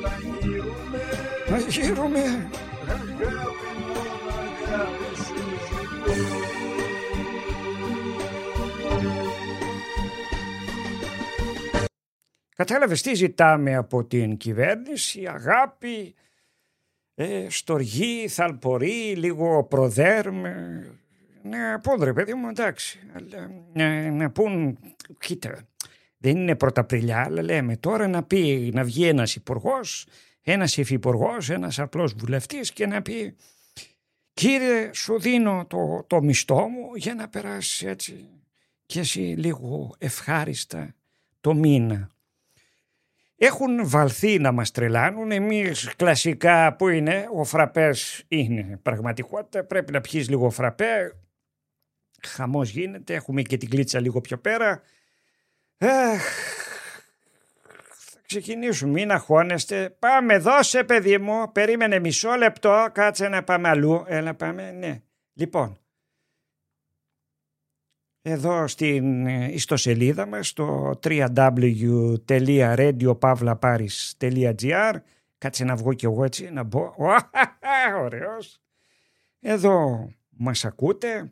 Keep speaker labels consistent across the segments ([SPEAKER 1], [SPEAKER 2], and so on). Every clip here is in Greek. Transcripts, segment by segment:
[SPEAKER 1] να γύρουμε. Κατάλαβες τι ζητάμε από την κυβέρνηση? Αγάπη, στοργή, θαλπορή, λίγο προδέρμ. Να πούν ρε παιδί μου, εντάξει, αλλά να πούν, κοίτα, δεν είναι πρωταπριλιά, αλλά λέμε τώρα να βγει ένας υπουργός, ένας υφυπουργός, ένας απλός βουλευτής και να πει, κύριε, σου δίνω το μισθό μου για να περάσεις έτσι και εσύ λίγο ευχάριστα το μήνα. Έχουν βαλθεί να μας τρελάνουν. Εμείς κλασικά που είναι, ο φραπές είναι πραγματικότητα, πρέπει να πιείς λίγο φραπέ, χαμός γίνεται, έχουμε και την κλίτσα λίγο πιο πέρα. Θα ξεκινήσουμε, μην αγχώνεστε. Πάμε, δώσε παιδί μου, περίμενε μισό λεπτό, κάτσε να πάμε αλλού. Έλα πάμε, ναι. Λοιπόν, εδώ στην ιστοσελίδα μας, στο www.radiopavlaparis.gr, κάτσε να βγω κι εγώ έτσι, να μπω. Ωραίος. Εδώ μας ακούτε.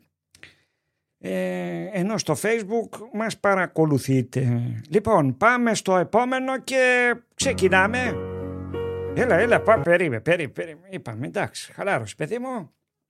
[SPEAKER 1] Ενώ στο Facebook μας παρακολουθείτε. Λοιπόν, πάμε στο επόμενο και ξεκινάμε. Έλα, περίμενε. Είπαμε, εντάξει, χαλάρωσε παιδί μου.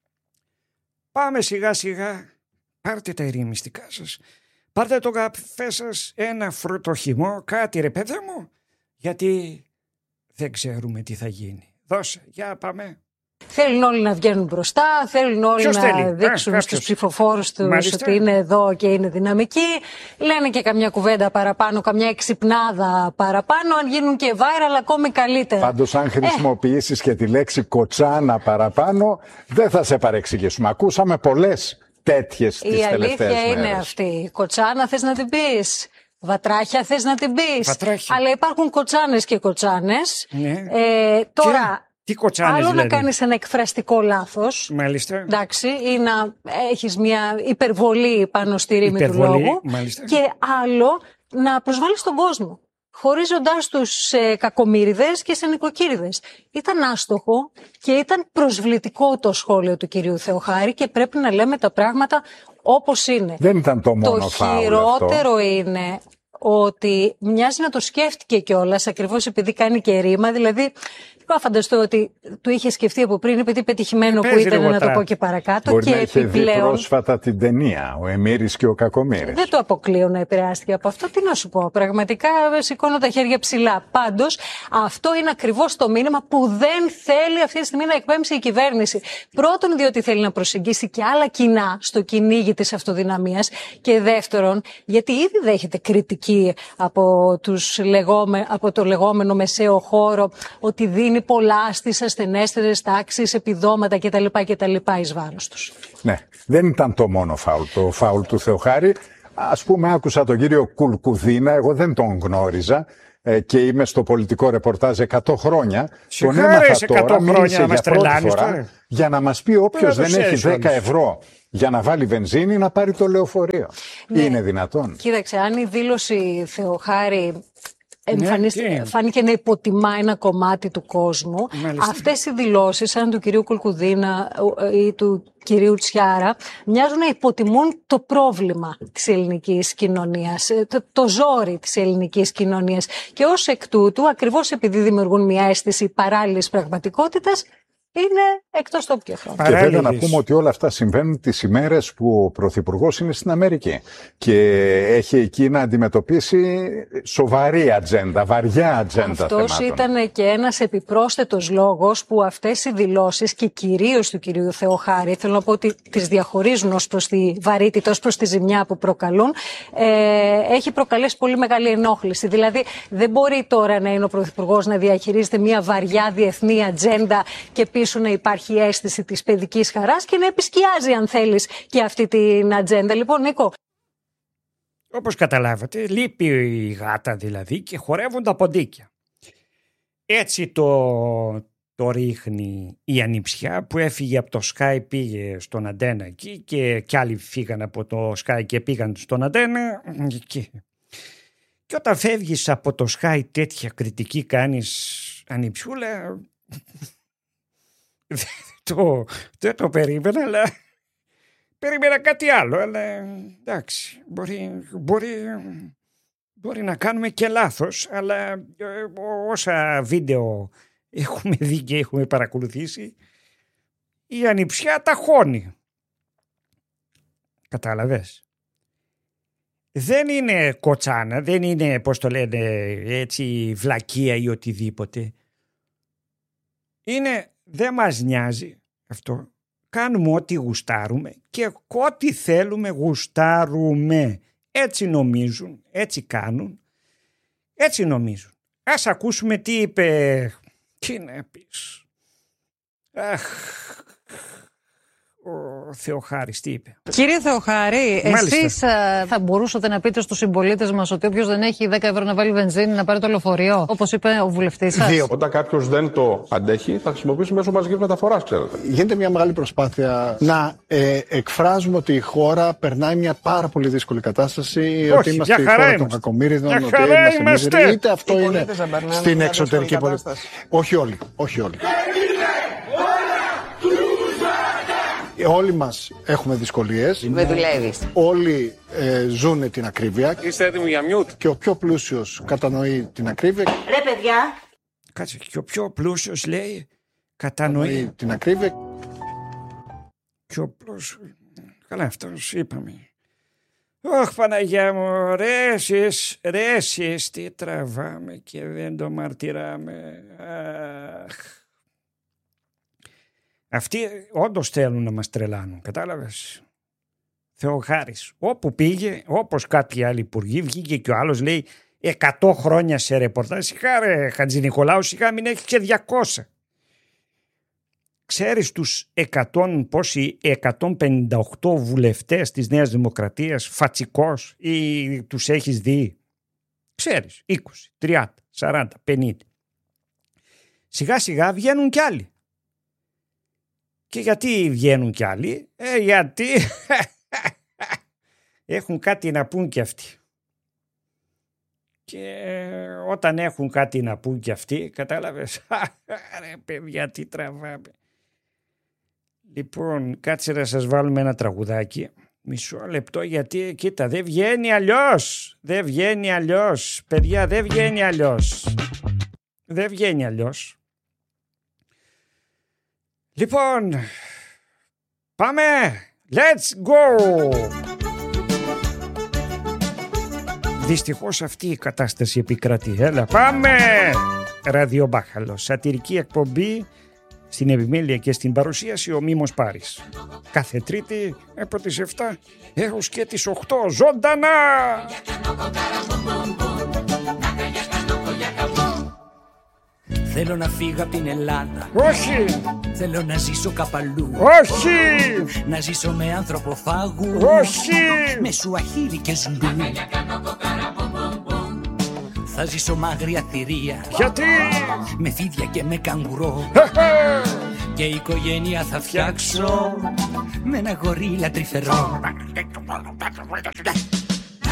[SPEAKER 1] Πάμε σιγά σιγά. Πάρτε τα ηρεμιστικά σας. Πάρτε το καφέ σας, ένα φρουτοχυμό, κάτι ρε παιδί μου. Γιατί δεν ξέρουμε τι θα γίνει. Δώσε, για πάμε.
[SPEAKER 2] Θέλουν όλοι να βγαίνουν μπροστά, θέλουν όλοι να δείξουν στους ψηφοφόρους τους ότι είναι εδώ και είναι δυναμικοί. Λένε και καμιά κουβέντα παραπάνω, καμιά εξυπνάδα παραπάνω. Αν γίνουν και viral, ακόμη καλύτερα.
[SPEAKER 3] Πάντως, αν χρησιμοποιήσεις και τη λέξη κοτσάνα παραπάνω, δεν θα σε παρεξηγήσουμε. Ακούσαμε πολλές τέτοιες τις τελευταίες μέρες.
[SPEAKER 2] Η αλήθεια είναι αυτή. Κοτσάνα θες να την πεις? Βατράχια θες να την πεις?
[SPEAKER 1] Βατράχια.
[SPEAKER 2] Αλλά υπάρχουν κοτσάνες και κοτσάνες.
[SPEAKER 1] Ναι.
[SPEAKER 2] Τώρα...
[SPEAKER 1] Τι κοτσάνες
[SPEAKER 2] άλλο
[SPEAKER 1] δηλαδή?
[SPEAKER 2] Να κάνεις ένα εκφραστικό λάθος.
[SPEAKER 1] Μάλιστα.
[SPEAKER 2] Εντάξει, ή να έχεις μια υπερβολή πάνω στη ρήμη του λόγου.
[SPEAKER 1] Μάλιστα.
[SPEAKER 2] Και άλλο να προσβάλλεις τον κόσμο, χωρίζοντάς τους σε κακομοίριδες και σε νοικοκύριδες. Ήταν άστοχο και ήταν προσβλητικό το σχόλιο του κυρίου Θεοχάρη και πρέπει να λέμε τα πράγματα όπως είναι.
[SPEAKER 3] Δεν ήταν το μόνο φάουλ.
[SPEAKER 2] Το χειρότερο είναι ότι μοιάζει να το σκέφτηκε κιόλας, ακριβώς επειδή κάνει και ρήμα. Δηλαδή, φανταστώ ότι του είχε σκεφτεί από πριν, επειδή πετυχημένο που ήταν να το πω και παρακάτω.
[SPEAKER 3] Μπορεί
[SPEAKER 2] και
[SPEAKER 3] να είχε
[SPEAKER 2] επιπλέον,
[SPEAKER 3] δει πρόσφατα την ταινία «Ο Εμμύρης και ο Κακομοίρης».
[SPEAKER 2] Δεν το αποκλείω να επηρεάστηκε από αυτό. Τι να σου πω, πραγματικά σηκώνω τα χέρια ψηλά. Πάντως, αυτό είναι ακριβώς το μήνυμα που δεν θέλει αυτή τη στιγμή να εκπέμψει η κυβέρνηση. Πρώτον, διότι θέλει να προσεγγίσει και άλλα κοινά στο κυνήγι της αυτοδυναμίας. Και δεύτερον, γιατί ήδη δέχεται κριτική από το λεγόμενο μεσαίο χώρο, ότι δίνει πολλά στις ασθενέστερες τάξεις, επιδόματα κτλ. Εις βάρος τους.
[SPEAKER 3] Ναι, δεν ήταν το μόνο φάουλ. Το φάουλ του Θεοχάρη, ας πούμε, άκουσα τον κύριο Κουλκουδίνα, εγώ δεν τον γνώριζα και είμαι στο πολιτικό ρεπορτάζ 100 χρόνια. Τον έμαθα τώρα, μίλησε για πρώτη φορά, για να μας πει όποιος δεν έχει 10 ευρώ για να βάλει βενζίνη να πάρει το λεωφορείο. Ναι. Είναι δυνατόν?
[SPEAKER 2] Κοίταξε, αν η δήλωση Θεοχάρη φάνηκε να υποτιμά ένα κομμάτι του κόσμου.
[SPEAKER 1] Μάλιστα. Αυτές
[SPEAKER 2] οι δηλώσεις, σαν του κυρίου Κουλκουδίνα ή του κυρίου Τσιάρα, μοιάζουν να υποτιμούν το πρόβλημα της ελληνικής κοινωνίας, το ζόρι της ελληνικής κοινωνίας. Και ως εκ τούτου, ακριβώς επειδή δημιουργούν μια αίσθηση παράλληλης πραγματικότητας, είναι εκτός τόπου και χρόνου.
[SPEAKER 3] Και βέβαια να πούμε ότι όλα αυτά συμβαίνουν τις ημέρες που ο Πρωθυπουργός είναι στην Αμερική και έχει εκεί να αντιμετωπίσει σοβαρή ατζέντα, βαριά ατζέντα θεμάτων.
[SPEAKER 2] Αυτός ήταν και ένας επιπρόσθετος λόγος που αυτές οι δηλώσεις και κυρίως του κυρίου Θεοχάρη, θέλω να πω ότι τις διαχωρίζουν ως προς τη βαρύτητα, ως προς τη ζημιά που προκαλούν, έχει προκαλέσει πολύ μεγάλη ενόχληση. Δηλαδή δεν μπορεί τώρα να είναι ο Πρωθυπουργός να διαχειρίζεται μια βαριά διεθνή ατζέντα και πίσω να υπάρχει αίσθηση της παιδικής χαράς και να επισκιάζει, αν θέλεις, και αυτή την ατζέντα. Λοιπόν, Νίκο.
[SPEAKER 1] Όπως καταλάβατε, λείπει η γάτα δηλαδή και χορεύουν τα ποντίκια. Έτσι το ρίχνει η ανιψιά που έφυγε από το Sky, πήγε στον Αντένα εκεί και κι άλλοι φύγαν από το Sky και πήγαν στον Αντένα εκεί. Και όταν φεύγεις από το Sky τέτοια κριτική κάνεις ανιψούλα δεν το περίμενα, αλλά περίμενα κάτι άλλο. Αλλά εντάξει, μπορεί να κάνουμε και λάθος, αλλά όσα βίντεο έχουμε δει και έχουμε παρακολουθήσει, η ανιψιά ταχώνει. Κατάλαβες. Δεν είναι κοτσάνα, δεν είναι, πώς το λένε, έτσι βλακεία ή οτιδήποτε. Είναι, δεν μας νοιάζει αυτό. Κάνουμε ό,τι γουστάρουμε και ό,τι θέλουμε γουστάρουμε. Έτσι νομίζουν, έτσι κάνουν, έτσι νομίζουν. Ας ακούσουμε τι είπε, τι να πεις. Ο Θεοχάρης τι είπε.
[SPEAKER 2] Κύριε Θεοχάρη, εσείς θα μπορούσατε να πείτε στους συμπολίτες μας ότι όποιος δεν έχει 10 ευρώ να βάλει βενζίνη να πάρει το λεωφορείο, όπως είπε ο βουλευτής σας?
[SPEAKER 4] Όταν κάποιος δεν το αντέχει, θα χρησιμοποιήσει μέσω μαζικής μεταφοράς, ξέρετε.
[SPEAKER 5] Γίνεται μια μεγάλη προσπάθεια να εκφράζουμε ότι η χώρα περνάει μια πάρα πολύ δύσκολη κατάσταση, ότι είμαστε η χώρα των κακομοίριδων, ότι είμαστε μίζεροι. Είτε αυτό είναι στην εξωτερική πολιτική. Όχι όλοι. Όλοι μας έχουμε δυσκολίες.
[SPEAKER 6] Δεν δουλεύεις.
[SPEAKER 5] Όλοι ζουν την ακρίβεια.
[SPEAKER 4] Είστε έτοιμοι για μιούτ?
[SPEAKER 5] Και ο πιο πλούσιος κατανοεί την ακρίβεια.
[SPEAKER 6] Ρε παιδιά.
[SPEAKER 1] Κάτσε, και ο πιο πλούσιος λέει κατανοεί
[SPEAKER 5] την ακρίβεια.
[SPEAKER 1] Και ο πλούσιος. Καλά, αυτός είπαμε. Ωχ, Παναγιά μου, ρε εσείς τι τραβάμε και δεν το μαρτυράμε. Αχ. Αυτοί όντως θέλουν να μας τρελάνουν, κατάλαβες. Θεοχάρης, όπου πήγε, όπως κάποιοι άλλοι υπουργοί, βγήκε και ο άλλος λέει 100 χρόνια σε ρεπορτάζ. Σιγά ρε Χατζηνικολάου, σιγά μην έχει και 200. Ξέρεις τους 158 βουλευτές της Νέας Δημοκρατίας φατσικός ή τους έχεις δει? Ξέρεις, 20, 30, 40, 50. Σιγά σιγά βγαίνουν κι άλλοι. Και γιατί βγαίνουν κι άλλοι? Γιατί έχουν κάτι να πούν κι αυτοί. Και όταν έχουν κάτι να πούν κι αυτοί, κατάλαβες, ρε παιδιά τι τραβάμε. Λοιπόν, κάτσε να σας βάλουμε ένα τραγουδάκι. Μισό λεπτό, γιατί κοίτα, δεν βγαίνει αλλιώς. Δεν βγαίνει αλλιώς. Παιδιά, δεν βγαίνει αλλιώς. Δεν βγαίνει αλλιώς. Λοιπόν, πάμε. Let's go. Δυστυχώς αυτή η κατάσταση επικρατεί. Έλα, πάμε. Ραδιομπάχαλο, σατυρική εκπομπή στην επιμέλεια και στην παρουσίαση ο Μίμος Πάρης. Κάθε Τρίτη από τις 7 έως και τις 8 ζωντανά.
[SPEAKER 7] Θέλω να φύγω απ' την Ελλάδα.
[SPEAKER 1] Όχι.
[SPEAKER 7] Θέλω να ζήσω καπαλού.
[SPEAKER 1] Όχι.
[SPEAKER 7] Να ζήσω με ανθρωποφάγου.
[SPEAKER 1] Όχι.
[SPEAKER 7] Με σουαχίλι και ζλού. Θα ζήσω μάγρια θηρία.
[SPEAKER 1] Γιατί?
[SPEAKER 7] Με φίδια και με καγκουρό. Και η οικογένεια θα φτιάξω με ένα γορίλα τρυφερό.